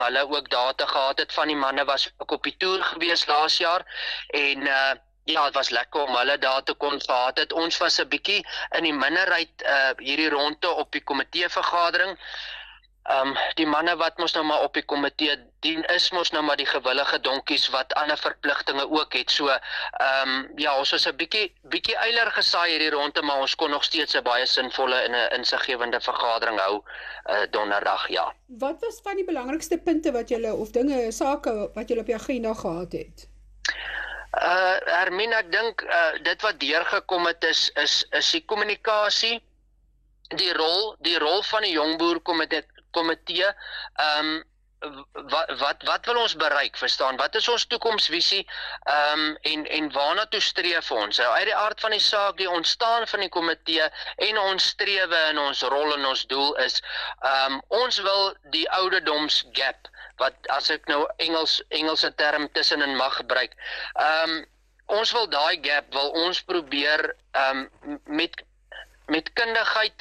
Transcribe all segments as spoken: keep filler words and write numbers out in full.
hulle ook data gehad het van die manne, was ook op die toer gewees laas jaar, en uh, ja, het was lekker om hulle daar te kon gehad het. Ons was 'n bietjie in die minderheid uh, hierdie ronde op die komitee vergadering. Um, die manne wat mos nou maar op die komitee dien is mos nou maar die gewillige donkies wat ander verpligtinge ook het. So, um, ja, ons was 'n bietjie bietjie eiler gesaai hierdie ronde, maar ons kon nog steeds 'n baie sinvolle en 'n insiggewende vergadering hou uh, donderdag, ja. Wat was van die belangrikste punte wat julle of dinge, sake wat julle op die agenda gehad het? Uh, Hermine, ek dink uh, dit wat deurgekom het is is is die kommunikasie, die rol die rol van die jongboer komitee komitee, um, wat, wat, wat wil ons bereik, verstaan, wat is ons toekomsvisie, um, en, en waarna toe streef ons, nou, uit die aard van die saak, die ontstaan van die komitee, en ons strewe en ons rol en ons doel is, um, ons wil die ouderdomsgap, wat as ek nou Engels, Engelse term tussenin mag gebruik, um, ons wil daai gap, wil ons probeer, um, met, met kundigheid,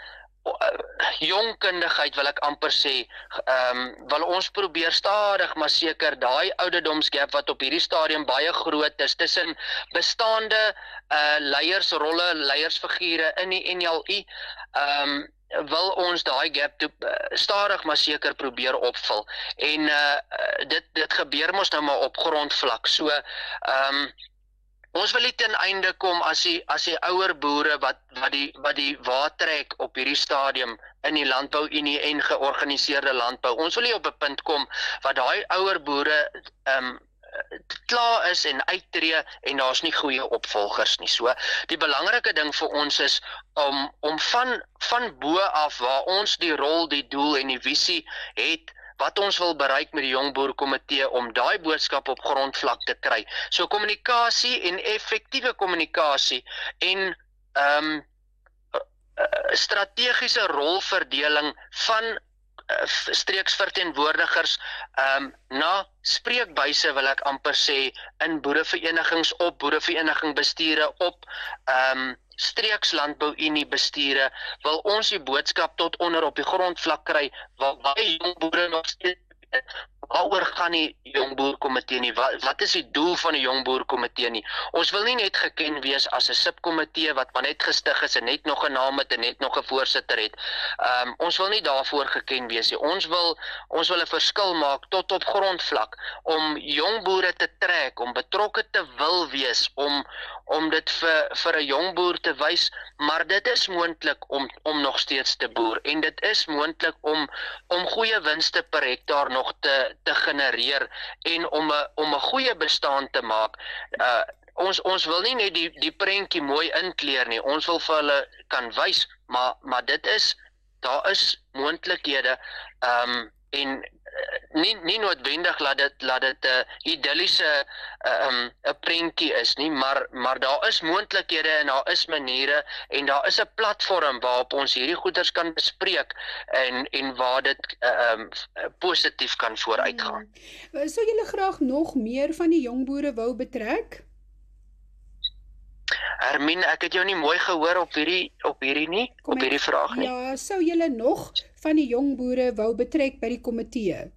jong kundigheid wil ek amper sê, um, wil ons probeer stadig maar seker daai ouderdomsgap wat op hierdie stadium baie groot is tussen bestaande uh, leiersrolle, leiersfigure in die N L I, um, wil ons daai gap toe, uh, stadig maar seker probeer opvul. En uh, dit, dit gebeur mos nou maar op grondvlak. So, um, ons wil nie ten einde kom as die, as die ouer boere wat, wat die, wat die water trek op hierdie stadium in die landbouunie en georganiseerde landbou. Ons wil nie op 'n punt kom wat daai ouer boere um, klaar is en uittreë en daar's nie goeie opvolgers nie. So, die belangrike ding vir ons is om, om van, van bo af waar ons die rol, die doel en die visie het, wat ons wil bereik met die jongboerkomitee om daai boodskap op grondvlak te kry. So kommunikasie en effektiewe kommunikasie en um, strategiese rolverdeling van uh, streeksverteenwoordigers um, na spreekbuise wil ek amper sê in boereverenigings, op boerevereniging bestuure, op um, streekslandbouunie bestuure, wil ons die boodskap tot onder op die grondvlak kry, waar baie jong boere nog steeds, waaroor gaan die jongboerkomitee nie, wat, wat is die doel van die jongboerkomitee nie, ons wil nie net geken wees as 'n subkomitee wat maar net gestig is en net nog 'n naam het en net nog 'n voorsitter het, um, ons wil nie daarvoor geken wees nie, ons wil, ons wil 'n verskil maak tot op grondvlak, om jong boere te trek, om betrokke te wil wees, om, om dit vir, vir 'n jong boer te wys, maar dit is moontlik om, om nog steeds te boer, en dit is moontlik om, om goeie winste per hektaar nog te, te genereer, en om 'n om 'n goeie bestaan te maak. Uh, ons, ons wil nie net die, die prentjie mooi inkleer nie, ons wil vir hulle kan wys, maar, maar dit is, daar is moontlikhede, um, en nie, nie noodwendig laat dit, laat dit 'n uh, idylliese uh, um, 'n prentjie is nie, maar, maar daar is moontlikhede en daar is maniere en daar is 'n platform waarop ons hierdie goeders kan bespreek en, en waar dit uh, um, positief kan vooruitgaan. Hmm. Sou julle graag nog meer van die jong boere wou betrek? Hermine, ek het jou nie mooi gehoor op hierdie, op hierdie nie, Kom op hierdie vraag nie. Ja, sou julle nog van die jong boere wou betrek by die komitee?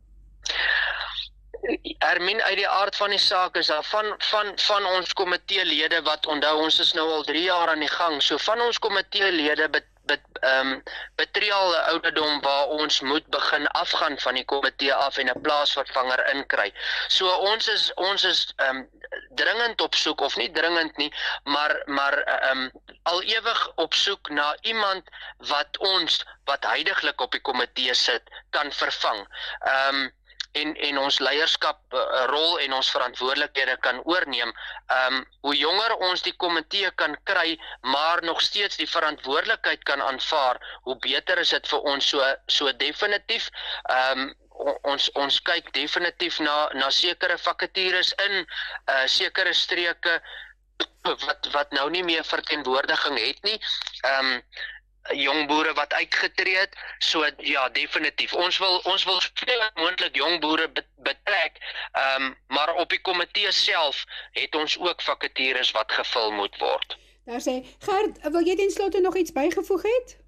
Hermine, uit die aard van die saak is daar van, van, van ons komiteelede wat onthou, ons is nou al drie jaar aan die gang, so van ons komiteelede bet, bet, um, betree al 'n ouderdom waar ons moet begin afgaan van die komitee af en 'n plaasvervanger inkry. So ons is, ons is um, dringend op soek, of nie dringend nie, maar, maar um, al ewig op soek na iemand wat ons, wat huidiglik op die komitee sit, kan vervang. Um, En, en ons leierskap uh, rol en ons verantwoordelikhede kan oorneem. Um, hoe jonger ons die komitee kan kry, maar nog steeds die verantwoordelikheid kan aanvaar, hoe beter is dit vir ons. So, so definitief, um, ons, ons kyk definitief na, na sekere vakatures in uh, sekere streke wat, wat nou nie meer verteenwoordiging het nie. Um, jong boere wat uitgetree het, so ja, definitief. Ons wil ons wil soveel moontlik jong boere betrek, um, maar op die komitee self het ons ook vakatures wat gevul moet word. Daar sê, Gert, wil jy ten slotte nog iets bygevoeg het?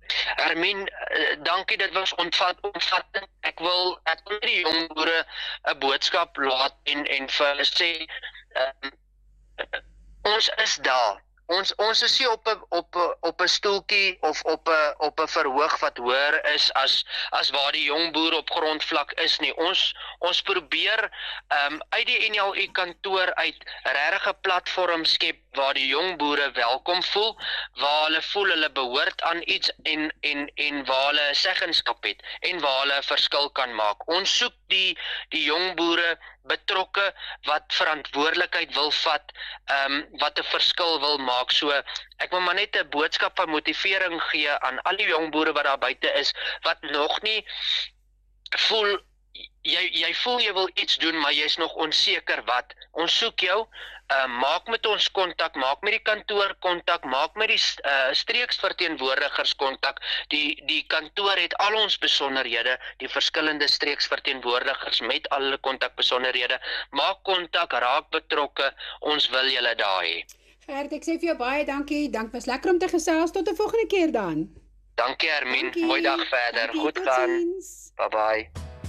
Hermien, uh, dankie, dit was ontvat, omvattend. Ek wil, ek wil die jong boere 'n boodskap laat en, en vir hulle sê, uh, ons is daar. Ons ons is nie op 'n op 'n op 'n stoeltjie of op 'n op 'n verhoog wat hoër is as as waar die jong boer op grondvlak is nie. Ons ons probeer um, uit die N L U kantoor uit regtig 'n platform skep waar die jong boere welkom voel, waar hulle voel hulle behoort aan iets en en en waar hulle 'n seggenskap het en waar hulle 'n verskil kan maak. Ons soek die die jong boere betrokke wat verantwoordelikheid wil vat, um, wat 'n verskil wil maak. So ek wil maar net 'n boodskap van motivering gee aan al die jong boere wat daar buite is, wat nog nie voel, jy, jy voel jy wil iets doen, maar jy's nog onseker wat. Ons soek jou, uh, maak met ons kontak, maak met die kantoor kontak, maak met die uh, streeksverteenwoordigers kontak. Die, die kantoor het al ons besonderhede, die verskillende streeksverteenwoordigers met al hulle kontakbesonderhede. Maak kontak, raak betrokke, ons wil julle daar hê. Gert, ek sê vir jou baie dankie, dank, was lekker om te gesels, tot 'n volgende keer dan. Dankie Hermien, mooi dag verder, dankie, goed gaan, bye bye.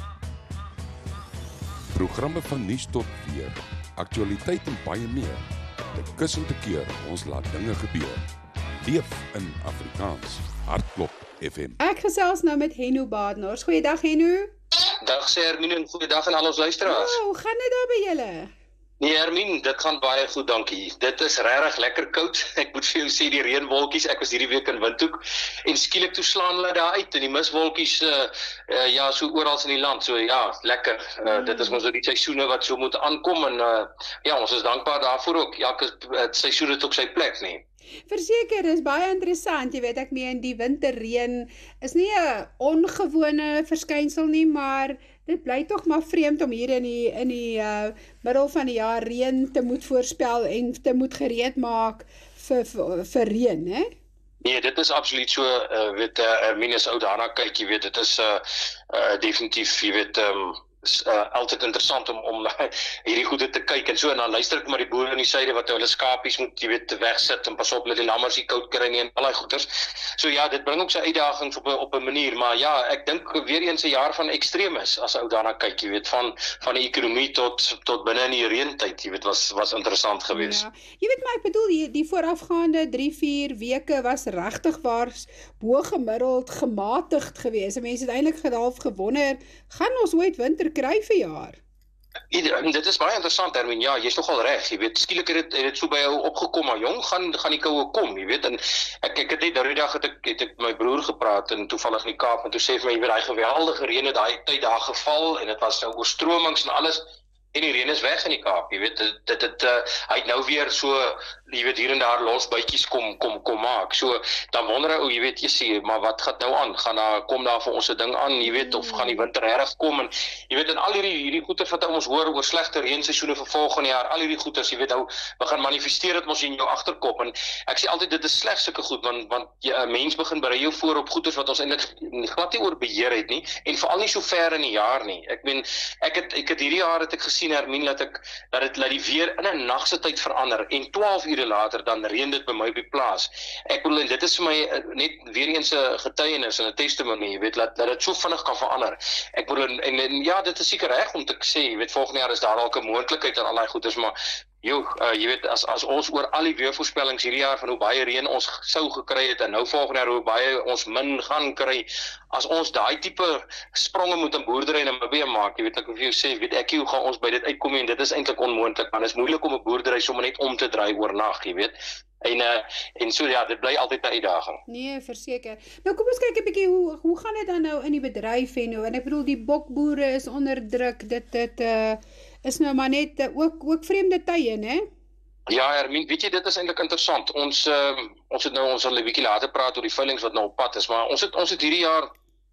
Programme van nuus tot weer, aktualiteit en baie meer. Dit kussend te keer, ons laat dinge gebeur. Leef in Afrikaans, Hartklop F M. Ek gesels nou met Henno Badenhorst. Goeiedag Henno. Dag sê Hermien en goeiedag aan al ons luisteraars. Oh, hoe gaan dit daar by julle? Nee Hermien, dit gaan baie goed, dankie. Dit is regtig lekker koud. Ek moet vir jou sê die reënwolkies, ek was hierdie week in Windhoek en skielik toe slaan hulle daar uit en die miswolkies uh, uh, ja, so oral in die land. So ja, lekker. Uh, mm. Dit is mos so die seisoene wat so moet aankom en uh, ja, ons is dankbaar daarvoor ook. Elke uh, seisoen het ook sy plek, nee. Verseker, dis baie interessant, jy weet, ek meen die winterreën is nie 'n ongewone verskynsel nie, maar dit bly tog maar vreemd om hier in die in die uh, middel van die jaar reën te moet voorspel en te moet gereed maak vir vir, vir reën, hè? Nee, dit is absoluut so, uh, weet uh, Hermines ou daarna kyk, jy weet, dit is uh, uh, definitief, jy weet, um, is uh, altyd interessant om om hierdie goede te kyk en so, en dan luister ek maar die boere in die suide wat hulle skapies moet, jy weet, wegsit en pas op dat die lammers nie koud kry nie en al die goeders. So ja, dit bring ook sy uitdagings op 'n op 'n manier, maar ja, ek dink weer eens 'n jaar van ekstremes as ou daarna kyk, jy weet, van van die ekonomie tot tot binne in die reëntyd, jy weet, was was interessant geweest. Ja. Jy weet maar ek bedoel die die voorafgaande drie vier weke was regtig waar bo gemiddeld gematigd geweest. Mense het eintlik half gewonder, gaan ons ooit winter kry vir jaar? Ieder, dit is baie interessant, Hermien, ja, jy is nogal reg, jy weet, skielik het dit, het dit so by jou opgekom, maar jong, gaan, gaan die koue kom, jy weet, en ek, ek het net, die dag het ek, het ek my broer gepraat, en toevallig in die Kaap, en toe sê vir my, jy weet, die geweldige reën het daai tyd daar geval, en het was nou oorstromings en alles, en die reën is weg in die Kaap, jy weet, dit, dit, dit, uh, hy het nou weer so, jy weet, hier en daar los bytjies kom, kom, kom maak, so, dan wonder hy, oh, jy weet, jy sê, maar wat gaat nou aan, gaan daar, kom daar vir ons 'n ding aan, jy weet, of gaan die winter regtig kom, en, jy weet, en al hierdie, hierdie goeters wat ons hoor, oor slegte reënseisoene vir volgende jaar, al hierdie goeters, jy weet, nou, we gaan manifesteer het ons in jou agterkop, en ek sê altyd, dit is slegs sulke goed, want, want jy, 'n mens begin berei jou voor op goeters wat ons eintlik glad nie oor beheer het nie, en veral nie so ver in die jaar nie, ek meen, ek het, ek het hierdie jaar het ek gesien, Hermien, dat ek, dat het, dat die weer in 'n nagse tyd verander, en twaalf ure later, dan reën dit by my op die plaas. Ek bedoel, en dit is vir my net weer eens 'n getuienis en 'n testimonie, jy weet, dat, dat dit so vinnig kan verander. Ek bedoel, en, en, en ja, dit is seker reg om te sê, jy weet, volgende jaar is daar dalk 'n moontlikheid aan al daai goeders, maar joh, uh, jy weet, as, as ons oor al die weervoorspellings hierdie jaar van hoe baie reën ons sou gekry het, en nou volgende jaar hoe baie ons min gaan kry, as ons daai tipe spronge moet in boerdery en Namibië maak, jy weet, ek wil vir jou sê, weet ek, hoe gaan ons by dit uitkom, en dit is eintlik onmoontlik, want dit is moeilik om 'n boerdery sommer net om te draai oornag, jy weet, en, uh, en so ja, dit bly altyd 'n uitdaging. Nee, verseker. Nou kom ons kyk 'n bietjie, hoe, hoe gaan dit dan nou in die bedryf, en, en ek bedoel, die bokboere is onder druk, dit, dit, uh, is nou maar net uh, ook, ook vreemde tye, né? Ja, Hermien, weet jy, dit is eintlik interessant. Ons, uh, ons het nou, ons sal 'n bietjie later praat oor die veilings wat nou op pad is, maar ons het, ons het hierdie jaar,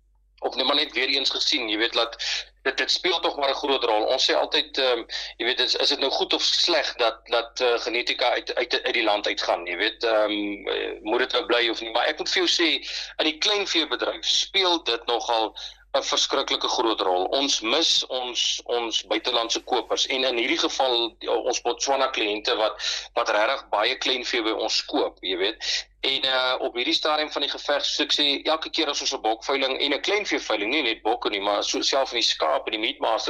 of net maar net weer eens gesien, jy weet, dat dit, dit speel toch maar 'n groot rol. Ons sê altyd, um, jy weet, is, is dit nou goed of sleg dat, dat uh, genetika uit, uit, uit die land uitgaan, jy weet, um, moet dit nou bly of nie, maar ek moet vir jou sê, in die kleinveebedryf speel dit nogal 'n verskriklike groot rol. Ons mis ons ons buitelandse kopers en in hierdie geval ons Botswana kliënte wat wat regtig baie kleinvee by ons koop, jy weet. En uh, op hierdie stadium van die geveg, soos ek sê, elke keer as ons 'n bokveiling en 'n kleinveeveiling, nie net bokke nie, maar so self in die skaap en die meatmasters